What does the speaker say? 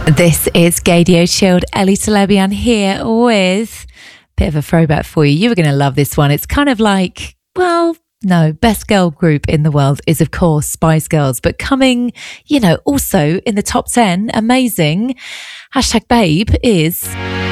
This is Gaydio Shield. Ellie Telebian here with a bit of a throwback for you. You were going to love this one. It's kind of like, well, no, best girl group in the world is, of course, Spice Girls. But coming, also in the top 10, amazing, #Babe is